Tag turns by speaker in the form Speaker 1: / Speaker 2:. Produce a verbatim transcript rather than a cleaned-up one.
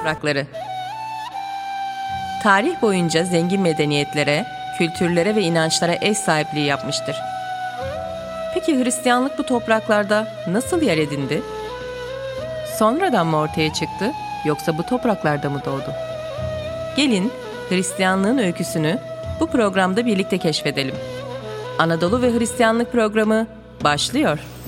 Speaker 1: toprakları. Tarih boyunca zengin medeniyetlere, kültürlere ve inançlara ev sahipliği yapmıştır. Peki Hristiyanlık bu topraklarda nasıl yer edindi? Sonradan mı ortaya çıktı, yoksa bu topraklarda mı doğdu? Gelin Hristiyanlığın öyküsünü bu programda birlikte keşfedelim. Anadolu ve Hristiyanlık programı başlıyor.